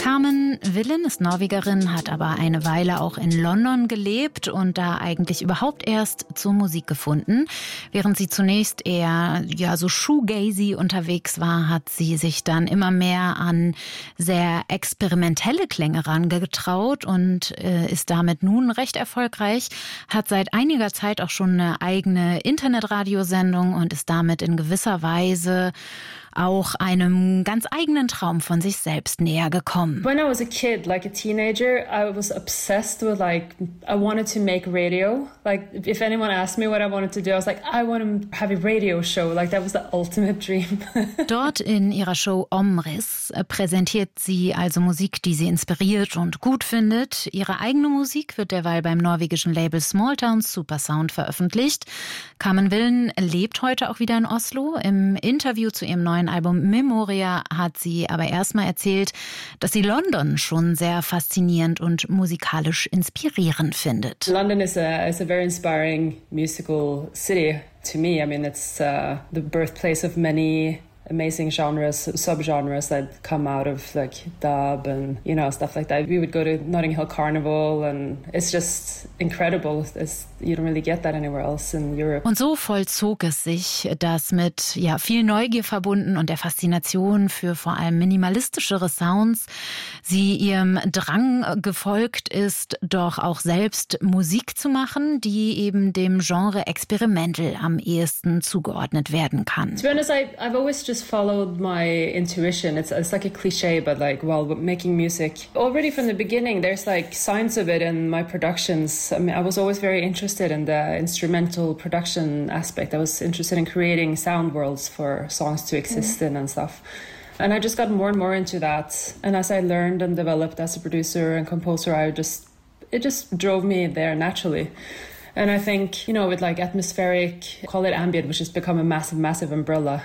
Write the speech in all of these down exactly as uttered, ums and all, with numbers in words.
Carmen Willen ist Norwegerin, hat aber eine Weile auch in London gelebt und da eigentlich überhaupt erst zur Musik gefunden. Während sie zunächst eher ja so shoegazy unterwegs war, hat sie sich dann immer mehr an sehr experimentelle Klänge rangetraut und äh, ist damit nun recht erfolgreich, hat seit einiger Zeit auch schon eine eigene Internetradiosendung und ist damit in gewisser Weise auch einem ganz eigenen Traum von sich selbst näher gekommen. When I was a kid, like a teenager, I was obsessed with like, I wanted to make radio. Like if anyone asked me what I wanted to do, I was like, I want to have a radio show. Like that was the ultimate dream. Dort in ihrer Show Omriss präsentiert sie also Musik, die sie inspiriert und gut findet. Ihre eigene Musik wird derweil beim norwegischen Label Smalltown Supersound veröffentlicht. Carmen Willen lebt heute auch wieder in Oslo. Im Interview zu ihrem neuen Album Memoria hat sie aber erstmal erzählt, dass sie London schon sehr faszinierend und musikalisch inspirierend findet. London is a, is a very inspiring musical city to me. I mean, it's uh, the birthplace of many amazing genres, subgenres that come out of like dub and, you know, stuff like that. We would go to Notting Hill Carnival and it's just incredible. It's, you don't really get that anywhere else in Europe. Und so vollzog es sich, dass mit ja viel Neugier verbunden und der Faszination für vor allem minimalistischere Sounds sie ihrem Drang gefolgt ist, doch auch selbst Musik zu machen, die eben dem Genre Experimental am ehesten zugeordnet werden kann. To be honest, I, I've always just followed my intuition. It's, it's like a cliche, but like while making music, already from the beginning, there's like signs of it in my productions. I mean, I was always very interested in the instrumental production aspect. I was interested in creating sound worlds for songs to exist mm. in and stuff. And I just got more and more into that. And as I learned and developed as a producer and composer, I just, it just drove me there naturally. And I think, you know, with like atmospheric, call it ambient, which has become a massive, massive umbrella,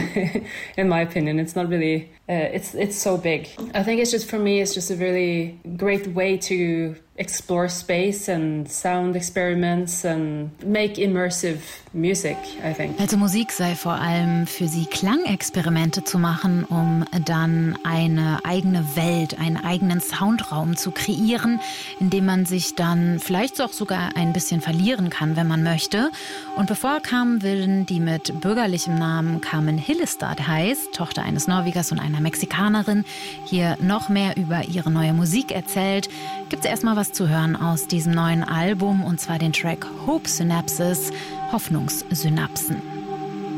in my opinion. It's not really, uh, it's it's so big. I think it's just, for me, it's just a really great way to explore space and sound experiments and make immersive music, I think. Also Musik sei vor allem für sie Klangexperimente zu machen, um dann eine eigene Welt, einen eigenen Soundraum zu kreieren, in dem man sich dann vielleicht auch sogar ein bisschen verlieren kann, wenn man möchte. Und bevor Carmen Willen, die mit bürgerlichem Namen Carmen Hillestad heißt, Tochter eines Norwegers und einer Mexikanerin, hier noch mehr über ihre neue Musik erzählt, gibt es erstmal was zu hören aus diesem neuen Album, und zwar den Track Hope Synapses, Hoffnungssynapsen.